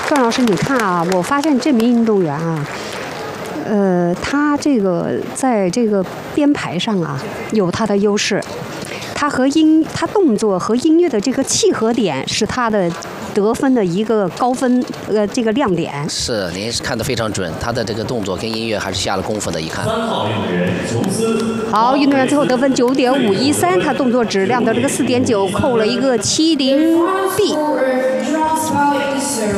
段老师，你看啊，我发现这名运动员啊，他这个在这个编排上啊有他的优势，他动作和音乐的这个契合点是他的得分的一个高分这个亮点。 是，您看得非常准，他的这个动作跟音乐还是下了功夫的。一看， 好，运动员最后得分9.513，他动作质量的这个4.9扣了一个70B。